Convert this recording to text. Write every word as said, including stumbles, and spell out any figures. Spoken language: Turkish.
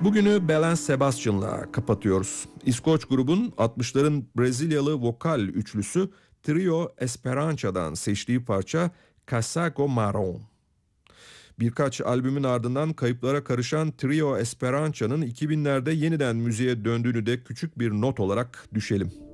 Bugünü Belen Sebastian'la kapatıyoruz. İskoç grubun altmışların Brezilyalı vokal üçlüsü Trio Esperança'dan seçtiği parça Casaco Marron. Birkaç albümün ardından kayıplara karışan Trio Esperança'nın iki binlerde yeniden müziğe döndüğünü de küçük bir not olarak düşelim.